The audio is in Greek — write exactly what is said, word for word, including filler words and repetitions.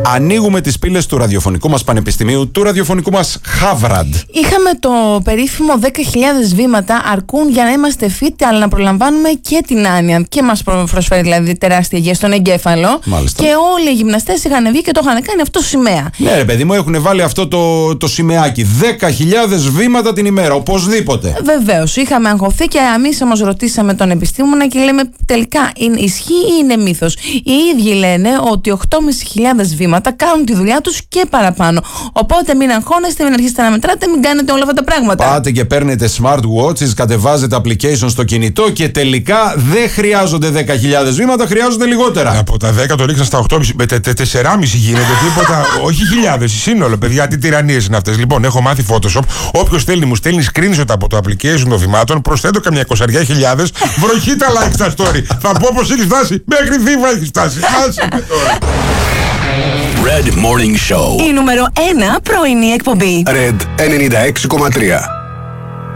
Ανοίγουμε τις πύλες του ραδιοφωνικού μας πανεπιστημίου, του ραδιοφωνικού μας Χάβραντ. Είχαμε το περίφημο δέκα χιλιάδες βήματα αρκούν για να είμαστε fit, αλλά να προλαμβάνουμε και την άνοια. Και μας προσφέρει δηλαδή τεράστια υγεία στον εγκέφαλο. Μάλιστα. Και όλοι οι γυμναστές είχαν βγει και το είχαν κάνει αυτό σημαία. Ναι, ρε παιδί μου, έχουν βάλει αυτό το, το σημαίακι. δέκα χιλιάδες βήματα την ημέρα, οπωσδήποτε. Βεβαίως. Είχαμε αγχωθεί και εμείς όμως ρωτήσαμε τον επιστήμονα και λέμε τελικά είναι, ισχύει ή είναι μύθος. Οι ίδιοι λένε ότι οκτώ χιλιάδες πεντακόσια βήματα κάνουν τη δουλειά τους και παραπάνω. Οπότε μην αγχώνεστε, μην αρχίσετε να μετράτε, μην κάνετε όλα αυτά τα πράγματα. Πάτε και παίρνετε smartwatches, κατεβάζετε application στο κινητό και τελικά δεν χρειάζονται δέκα χιλιάδες βήματα, χρειάζονται λιγότερα. Από τα δέκα το ρίξαν στα οκτώ κόμμα πέντε, με τέσσερα κόμμα πέντε γίνεται τίποτα. Όχι χιλιάδες, σύνολο, παιδιά, τι τυραννίες είναι αυτές. Λοιπόν, έχω μάθει Photoshop. Όποιος θέλει, μου στέλνει screenshot από το application των βημάτων, προσθέτω καμιά είκοσι χιλιάδες, βροχή τα like στα story. Θα πω πως έχει φτάσει. Μέχρι θύμα έχει φτάσει. Άσε με τώρα. Red Morning Show. Η νούμερο ένα πρωινή εκπομπή. Red ενενήντα έξι κόμμα τρία.